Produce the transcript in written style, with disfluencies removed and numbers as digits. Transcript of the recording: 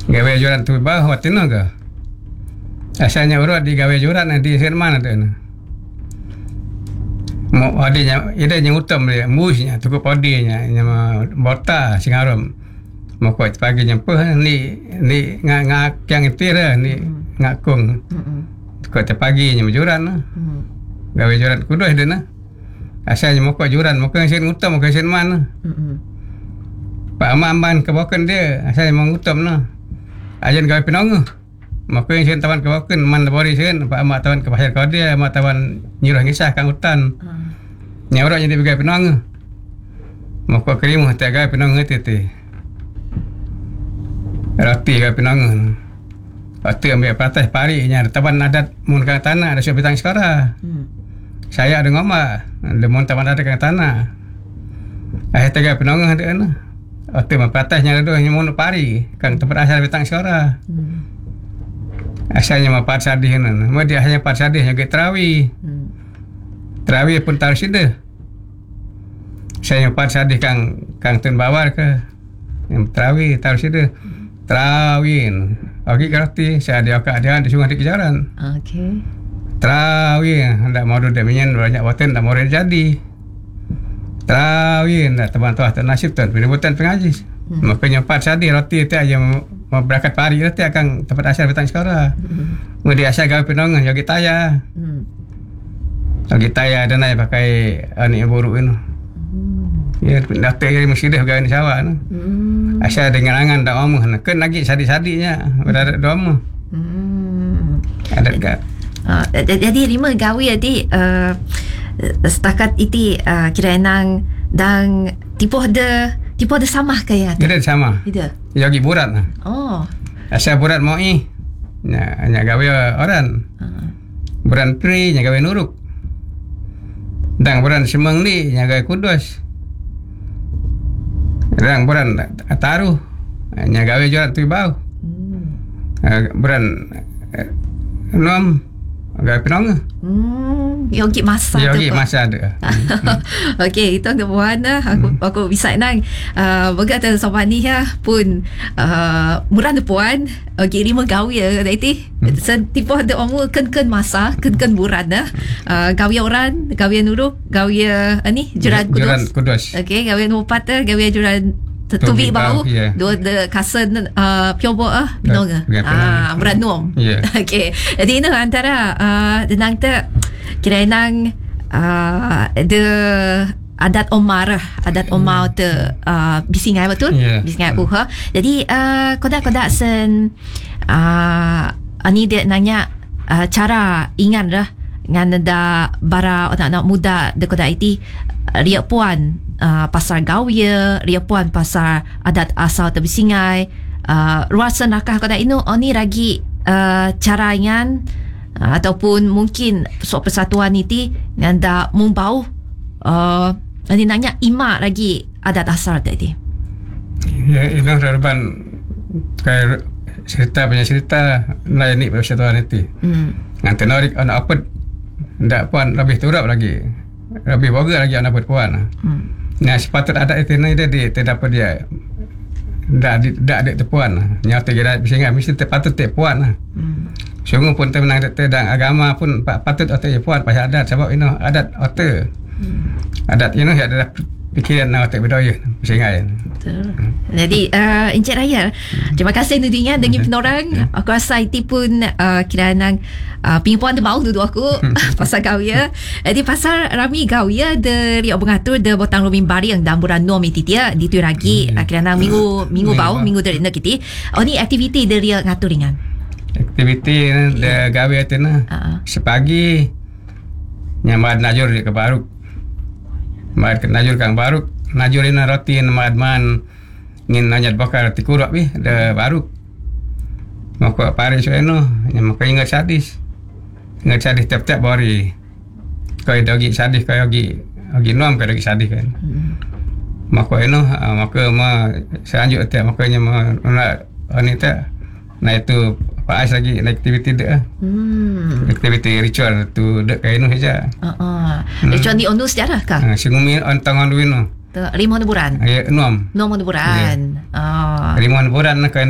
gawe juran tu bah watino ga asalnya urut di gawe juran di Sirman tu mo adinya ida yang utam dia musnya tu ko podinya nyama bota singarom mo ko pagi nyempeh ni ngak yang itira ni ngakung ko te pagi nyama juran gawe juran kudu dena asalnya mo ko juran mo ko sin utam mo ko sin man Pak Aman kebawakan dia asalnya mo utam na ajan gawe pinong maka yang saya tawan kebawakan man labori saya Pak Amak tawan ke pasar kau dia Amak tawan nyuruh ngisah kang hutan nyawa jadi gawe pinong maka kerimu tak gawe pinong tete roti gawe pinong patu ambil patah pari nya tawan adat mun kang tanah ada sebetang sekarang saya ada ngoma ada mun tawan ada kang tanah tak gawe pinong ada na Ote mapatahnya itu hanya mau pari kan tempat asal betang suara asalnya mapat sadih nan mau dia hanya pat sadih yang terawi terawi pun taruh sida saya pat sadih kang tun bawar ke yang terawi taruh sida terawin oke berarti saya dia keadaan di sungai di kejaran terawi hendak mau dia menyen banyak waten tak mau jadi Terawin teman tuah nasib tuan penyambutan pengaji makanya pat sadih roti tu aja mau berangkat pari roti akan tempat asal betang sekarang kemudian asal gawe penongan yogi taya dan naik pakai ni buruk ini ya daftar dari masjid gawe ni sawah asal dengan angan tak omong kan lagi sadi-sadinya berada doa ada tak jadi lima gawe jadi setakat itu kira enang dan tipu ada sama kaya tidak sama tidak yogi burat asal burat mau nya gawe orang buran pri nya gawe nuruk dan buran semang ni nya gawe kudus dan buran taruh nya gawe jurat tu bau buran nom gawe pinong yogi masa ada okey itu ke buan aku bisa nang berkata sopan ni ya pun murah tu puan okey lima gawe ya nanti setipu ada omong ken masa ken buran gawe orang gawe nuruk gawe ni juran kudus okey gawe nupat gawe juran tubi bau dua de kasen piobo pinong beranum okey jadi ini antara denang te kira nang de adat omar te bisingai betul bisingai uha jadi kodak sen ani dia nanya cara ingat dah ngan da bara anak muda de kodak iti ria puan pasar gawe ria puan pasar adat asal te bisingai rasa nakah kodak inu oni lagi cara ingan ataupun mungkin soal persatuan itu anda membau nanti nanya ima lagi adat asal tadi ya ini relevan kayak cerita lain ni persatuan itu nanti narik anak apa ndak puan lebih turap lagi lebih boga lagi anak puan nah sepatut ada itu ni dia tidak apa dia ndak ada tepuan nyata kira bisingai mesti patut tepuan sungguh pun temenang tedang agama pun patut otak puan pasal adat sebab ini adat otak adat ini ada pikiran nak otak budaya bisingai jadi Encik Raya terima kasih nudinya dengan penorang aku rasa itu pun kira nang pingpuan tu bau duduk aku pasal gawe jadi pasal rami gawe dari mengatur de botang rumin bari yang damburan nom itu dia di tu lagi kira nang minggu bau minggu dari nak kita ni aktiviti dari ngatur ringan aktiviti de gawe tu na sepagi nyamad najur ke Baruk mad najur kang Baruk najur ina roti mad man ngin nanyat bakar tikurap de Baruk maka pare soeno maka ingat sadis tiap-tiap bari kau dogi sadis kau yogi nom kau dogi sadis kan maka maka selanjut tiap makanya ni tak nah itu apa lagi aktiviti dia aktiviti ritual tu dek kainu saja ritual di onu sejarah kah singumi antang anduino limon buran nom buran limon buran